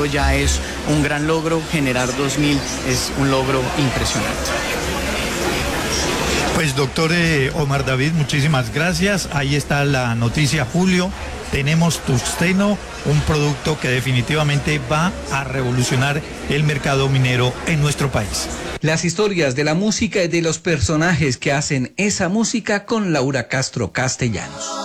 Julio ya es un gran logro, generar 2.000 es un logro impresionante. Pues doctor Omar David, muchísimas gracias. Ahí está la noticia, Julio. Tenemos tungsteno, un producto que definitivamente va a revolucionar el mercado minero en nuestro país. Las historias de la música y de los personajes que hacen esa música con Laura Castro Castellanos.